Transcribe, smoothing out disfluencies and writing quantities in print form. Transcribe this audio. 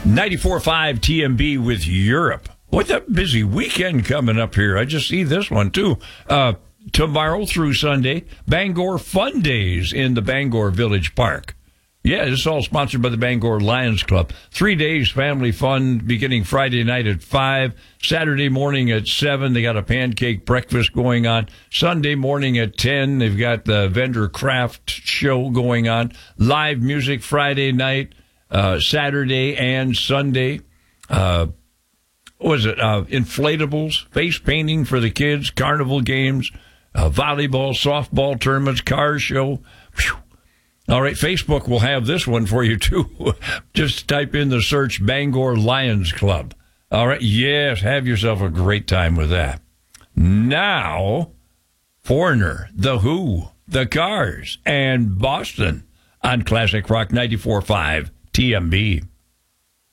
94.5 TMB with Europe. What a busy weekend coming up here. I just see this one, too. Tomorrow through Sunday, Bangor Fun Days in the Bangor Village Park. Yeah, this is all sponsored by the Bangor Lions Club. 3 days family fun beginning Friday night at 5, Saturday morning at 7. They got a pancake breakfast going on. Sunday morning at 10, they've got the vendor craft show going on. Live music Friday night, Saturday and Sunday. Inflatables, face painting for the kids, carnival games, volleyball, softball tournaments, car show. Whew. All right, Facebook will have this one for you, too. Just type in the search Bangor Lions Club. All right, yes, have yourself a great time with that. Now, Foreigner, The Who, The Cars, and Boston on Classic Rock 94.5 TMB.